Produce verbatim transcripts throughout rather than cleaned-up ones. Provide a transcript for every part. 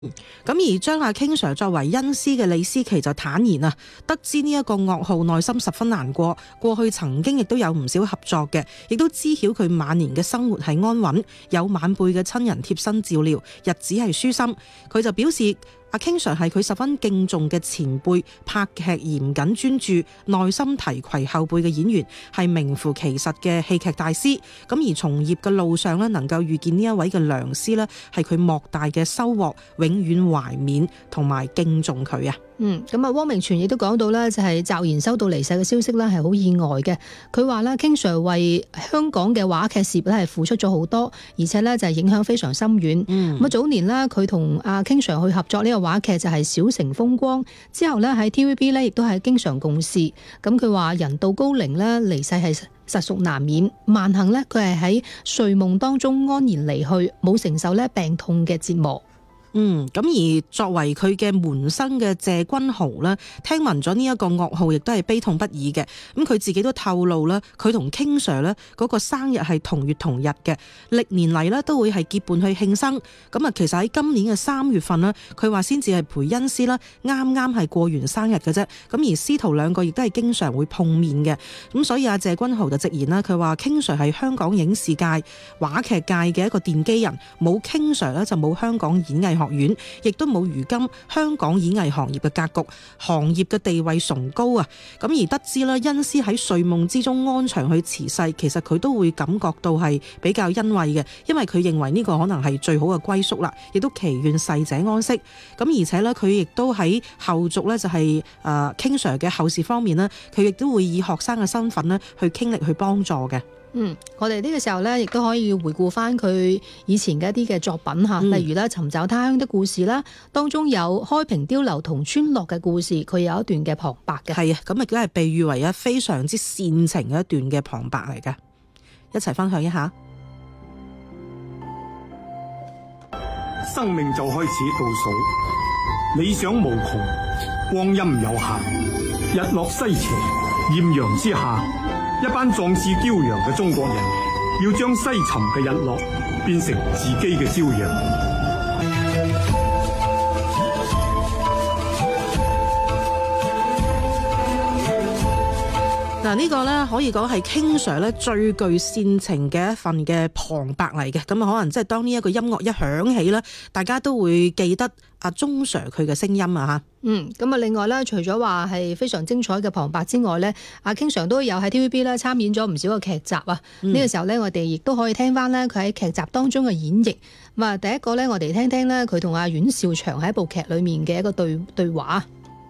咁而將阿 King Sir 作為恩師嘅李思琪就坦言啊，得知呢一個噩耗，內心十分難過。過去曾經亦都有唔少合作嘅，亦都知曉佢晚年嘅生活係安穩，有晚輩嘅親人貼身照料，日子係舒心。佢就表示，阿 King Sir 係佢十分敬重嘅前輩，拍劇嚴謹專注，耐心提攜後輩嘅演員，係名副其實嘅戲劇大師。咁而從業嘅路上咧，能夠遇見呢一位嘅良師咧，係佢莫大嘅收穫，永遠懷緬同埋敬重佢啊！ 嗯，咁啊，汪明荃亦都講到咧，就係驟然收到離世嘅消息咧，係好意外嘅。佢話咧 ，King Sir 為香港嘅話劇事業咧係付出咗好多，而且咧就係影響非常深遠。嗯，咁啊早年咧，佢同阿 King Sir 去合作呢個話劇就係《小城風光》，之後咧喺 T V B 咧亦都係經常共事。咁佢話人到高齡咧離世係實屬難免，萬幸咧佢係喺睡夢當中安然離去，冇承受咧病痛嘅折磨。 嗯，咁而作為佢嘅門生嘅謝君豪呢，聽聞咗呢一個噩耗，亦都係悲痛不已嘅。咁佢自己都透露啦，佢同 King Sir 呢嗰個生日係同月同日嘅，歷年嚟呢都會係結伴去慶生。咁啊，其實喺今年嘅三月份呢，佢話先至係陪恩師啦，啱啱係過完生日嘅啫。咁而師徒兩個亦都係經常會碰面嘅。咁所以阿謝君豪就直言啦，佢話 King Sir 係香港影視界、話劇界嘅一個奠基人，冇 King Sir 呢就冇香港演藝學院，亦都冇如今香港演藝行業嘅格局，行業嘅地位崇高啊！咁而得知啦，恩師喺睡夢之中安詳去辭世，其實佢都會感覺到係比較欣慰嘅，因為佢認為呢個可能係最好嘅歸宿啦，亦都祈願逝者安息。咁而且呢，佢亦都喺後續呢，就係誒 King Sir 嘅後事方面呢，佢亦都會以學生嘅身份呢去傾力去幫助嘅。 嗯，我哋呢個時候咧，亦都可以回顧翻佢以前嘅一啲嘅作品嚇，例如咧《尋找他鄉的故事》啦，當中有開平碉樓同村落嘅故事，佢有一段嘅旁白嘅。 係啊，咁亦都係被譽為一非常之煽情嘅一段嘅旁白嚟㗎，一齊分享一下。 生命就開始倒數，理想無窮，光陰有限，日落西斜，豔陽之下，一班壯志驕陽嘅中國人，要將西沉嘅日落變成自己嘅朝陽。 嗱，呢個呢可以講係 King Sir 咧最具煽情嘅一份嘅旁白嚟嘅。咁啊，可能即係當呢一個音樂一響起咧，大家都會記得阿鐘 Sir 佢嘅聲音啊嚇。 嗯，咁啊，另外咧，除咗話係非常精彩嘅旁白之外咧，阿 King Sir 都有喺 T V B 咧參演咗唔少嘅劇集啊。呢、嗯、個時候咧，我哋亦都可以聽翻咧佢喺劇集當中嘅演繹。咁啊，第一個咧，我哋聽聽咧佢同阿阮兆祥喺一部劇裡面嘅一個對對話。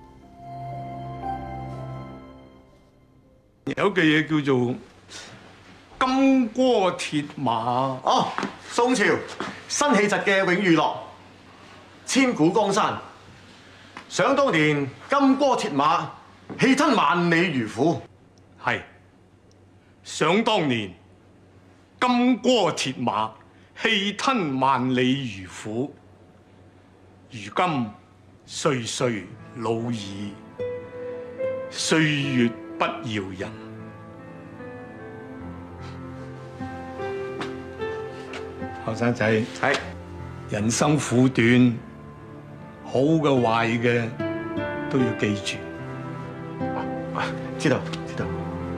有句嘢叫做金戈鐵馬。 哦，宋朝辛棄疾嘅《永遇樂》，千古江山。想當年金戈鐵馬，氣吞萬里漁夫。 係。想當年金戈鐵馬，氣吞萬里漁夫。如今歲歲老矣，歲月不饒人。後生仔，係人生苦短，好嘅壞嘅都要記住。 啊，知道知道。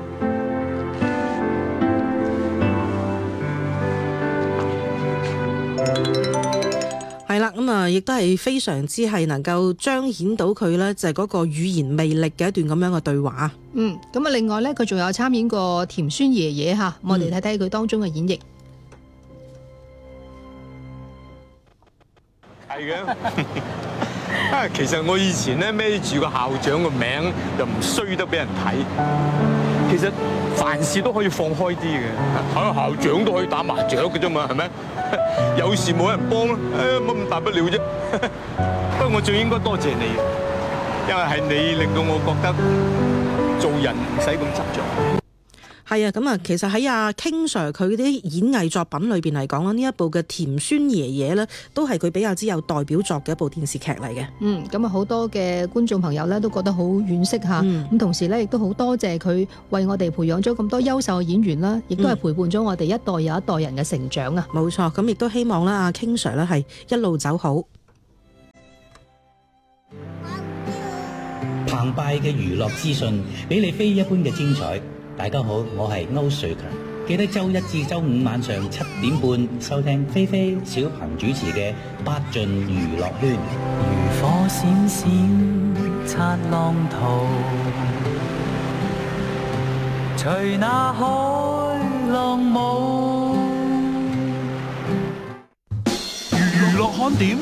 係啦，咁啊，亦都係非常之係能夠彰顯到佢咧，就係嗰個語言魅力嘅一段咁樣嘅對話。 嗯，咁啊，另外咧，佢仲有參演過甜酸爺爺吓，我哋睇睇佢當中嘅演繹。 係嘅。啊，其實我以前咧孭住個校長個名，又唔衰得俾人睇。其實凡事都可以放開啲嘅，喺校長都可以打麻雀嘅啫嘛，係咪？有事冇人幫咯，誒乜咁大不了啫。不過我最應該多謝你，因為係你令到我覺得做人唔使咁執着。 係啊，咁啊，其實喺阿 King Sir 佢啲演藝作品裏邊嚟講啦，呢一部嘅《甜酸爺爺》咧，都係佢比較之有代表作嘅一部電視劇嚟嘅。 嗯，咁啊，好多嘅觀眾朋友咧都覺得好惋惜嚇。咁、嗯、同時咧，亦都好多謝佢為我哋培養咗咁多優秀嘅演員啦，亦都係陪伴咗我哋一代又一代人嘅成長啊。 冇錯，咁亦都希望啦，阿 King Sir 咧係一路走好。 澎湃嘅娛樂資訊，俾你非一般嘅精彩。大家好，我係歐瑞強，記得周一至周五晚上七點半收聽菲菲小鵬主持嘅《八盡娛樂圈》。 如火閃閃擦浪濤，隨那海浪舞。 娛樂看點。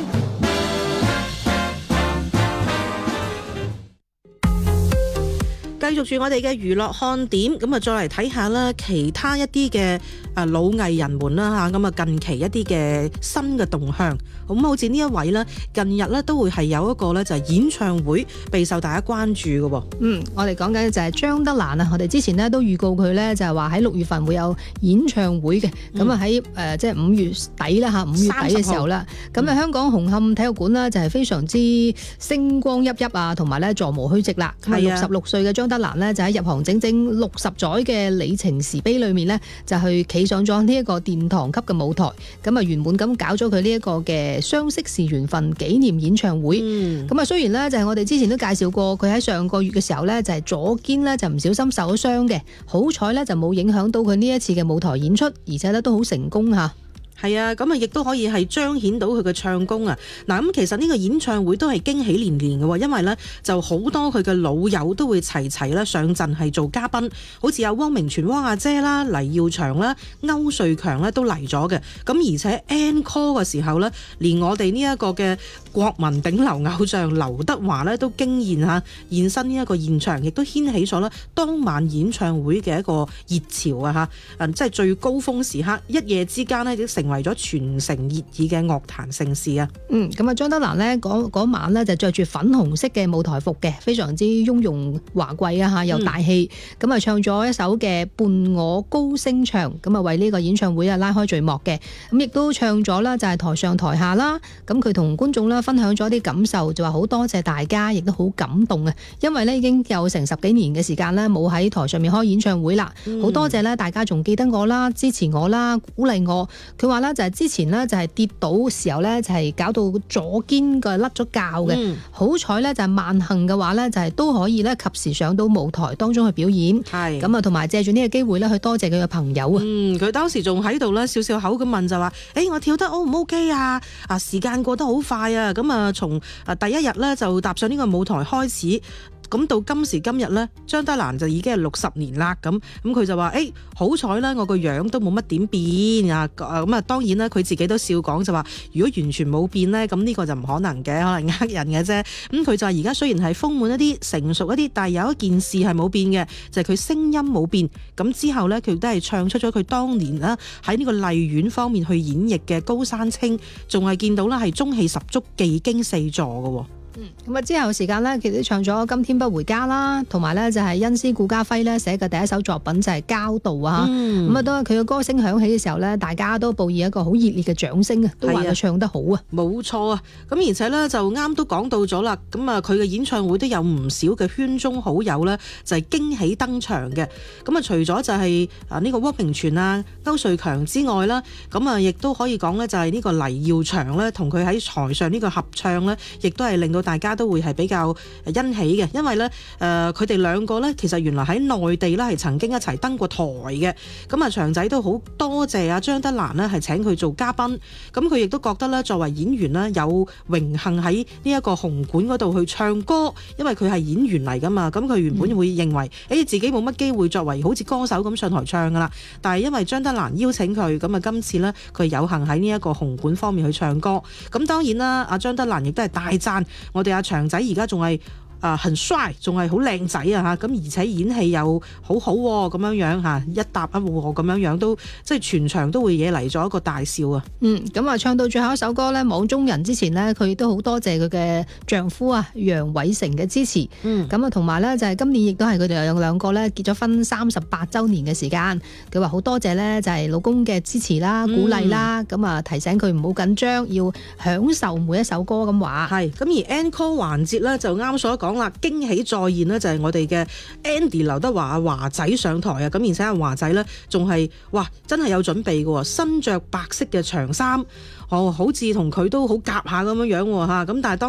繼續住我哋嘅娛樂看點，咁啊再嚟睇下啦，其他一啲嘅啊老藝人們啦嚇，咁啊近期一啲嘅新嘅動向，咁好似呢一位咧，近日咧都會係有一個咧就係演唱會備受大家關注嘅喎。 嗯，我哋講緊就係張德蘭啊，我哋之前咧都預告佢咧就係話喺六月份會有演唱會嘅，咁啊喺誒即係五月底啦嚇，五月底嘅時候啦，咁啊香港紅磡體育館啦就係非常之星光熠熠啊，同埋咧座無虛席啦。咁啊六十六歲嘅張德蘭呢，就喺入行整整六十載嘅里程碑碑裏面呢，就去企上咗呢一個殿堂級嘅舞台，咁啊圓滿咁搞咗佢呢一個嘅相識是緣分紀念演唱會。咁啊、嗯、雖然呢，就係我哋之前都介紹過，佢喺上個月嘅時候呢，就係左肩呢，就唔小心受咗傷嘅，好彩呢，就冇影響到佢呢一次嘅舞台演出，而且呢都好成功嚇。 係啊，咁啊亦都可以係彰顯到佢嘅唱功啊！嗱，咁其實呢個演唱會都係驚喜連連嘅喎，因為呢就好多佢嘅老友都會齊齊咧上陣係做嘉賓，好似有汪明荃、汪阿姐啦、黎耀祥啦、歐瑞強咧都嚟咗嘅。咁而且 encore 嘅時候呢，連我哋呢一個嘅國民頂流偶像劉德華呢都驚現嚇現身呢一個現場，亦都掀起咗咧當晚演唱會嘅一個熱潮啊！嚇，即係最高峰時刻，一夜之間呢，亦成為咗全城熱議嘅樂壇盛事啊！ 嗯，咁啊，張德蘭呢嗰晚呢就着住粉紅色嘅舞台服嘅，非常之雍容華貴啊嚇，又大氣。咁啊、嗯，唱咗一首嘅伴我高聲唱，咁啊為呢個演唱會啊拉開序幕嘅。咁亦都唱咗啦，就係台上台下啦。咁佢同觀眾啦分享咗啲感受，就話好多謝大家，亦都好感動啊！因為呢已經有成十幾年嘅時間呢冇喺台上面開演唱會啦，好、嗯、多謝呢大家仲記得我啦，支持我啦，鼓勵我。佢話就係之前呢，就係跌倒時候呢，就係搞到左肩嘅甩咗臼嘅。嗯、好彩呢，就係萬幸嘅話呢，就係都可以呢，及時上到舞台當中去表演。係咁啊，同埋借住呢個機會呢，去多謝佢嘅朋友啊。 嗯，佢當時仲喺度呢，笑笑口咁問就話：誒、欸，我跳得 O 唔 OK 啊？啊，時間過得好快啊！咁啊，從啊第一日呢，就踏上呢個舞台開始。咁到今時今日呢，張德蘭就已經係六十年啦。咁咁佢就話：誒、欸，好彩啦，我個樣都冇乜點變啊。咁啊，當然啦，佢自己都笑講就話：如果完全冇變呢，咁呢個就唔可能嘅，可能呃人嘅啫。咁佢就話：而家雖然係豐滿一啲、成熟一啲，但係有一件事係冇變嘅，就係、是、佢聲音冇變。咁之後呢，佢都係唱出咗佢當年啦喺呢個荔園方面去演繹嘅《高山青》，仲係見到啦係中氣十足、技驚四座嘅。 嗯，咁啊之後時間呢，佢都唱咗《今天不回家》啦，同埋呢就係恩師顧嘉輝呢寫嘅第一首作品就係《郊道》啊，咁啊、嗯、都係佢嘅歌聲響起嘅時候呢，大家都報以一個好熱烈嘅掌聲啊，都話佢唱得好啊， 冇錯啊，咁而且呢，就啱都講到咗啦，咁啊佢嘅演唱會都有唔少嘅圈中好友呢，就係驚喜登場嘅，咁啊除咗就係啊呢個汪明荃啊、歐瑞強之外啦，咁啊亦都可以講呢，就係呢個黎耀祥呢，同佢喺台上呢個合唱呢，亦都係令到大家都會係比較欣喜嘅，因為咧誒佢哋兩個咧其實原來喺內地咧係曾經一齊登過台嘅，咁啊祥仔都好多謝啊張德蘭呢係請佢做嘉賓，咁佢亦都覺得咧作為演員呢有榮幸喺呢一個紅館嗰度去唱歌，因為佢係演員嚟噶嘛，咁佢原本會認為誒、嗯、自己冇乜機會作為好似歌手咁上台唱噶啦，但係因為張德蘭邀請佢，咁啊今次呢，佢有幸喺呢一個紅館方面去唱歌，咁當然啦，阿張德蘭亦都係大讚。我哋阿祥仔而家仲係啊很帥，仲係好靚仔啊嚇！咁而且演戲又好好喎，咁樣樣嚇一搭一和咁樣樣都即係全場都會惹嚟咗一個大笑啊！ 嗯，咁啊唱到最後一首歌呢，網中人之前呢，佢亦都好多謝佢嘅丈夫啊楊偉成嘅支持。嗯，咁啊同埋呢，就係今年亦都係佢哋兩兩個呢結咗婚三十八週年嘅時間。佢話好多謝呢，就係老公嘅支持啦、鼓勵啦，咁啊、嗯、提醒佢唔好緊張，要享受每一首歌咁話。係，咁而 encore 環節呢，就啱所講。講啦，驚喜再現呢，就係我哋嘅 Andy 劉德華華仔上台啊！咁而且阿華仔呢，仲係哇真係有準備嘅，身着白色嘅長衫，哦，好似同佢都好夾下咁樣樣喎嚇！咁但係當